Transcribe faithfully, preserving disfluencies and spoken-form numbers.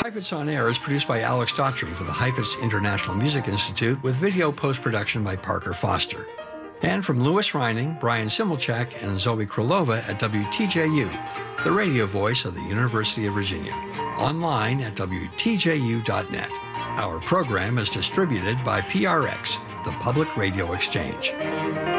Heifetz on Air is produced by Alex Daughtry for the Heifetz International Music Institute with video post-production by Parker Foster. And from Louis Reining, Brian Simulchak, and Zoe Krylova at W T J U, the radio voice of the University of Virginia. Online at W T J U dot net. Our program is distributed by P R X, the Public Radio Exchange.